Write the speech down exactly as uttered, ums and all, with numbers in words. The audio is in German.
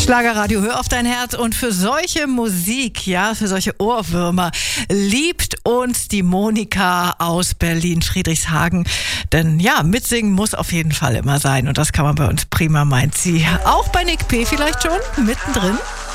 Schlagerradio, hör auf dein Herz. Und für solche Musik, ja, für solche Ohrwürmer liebt uns die Monika aus Berlin-Friedrichshagen. Denn ja, mitsingen muss auf jeden Fall immer sein. Und das kann man bei uns prima, meint sie. Auch bei Nick P. vielleicht schon mittendrin.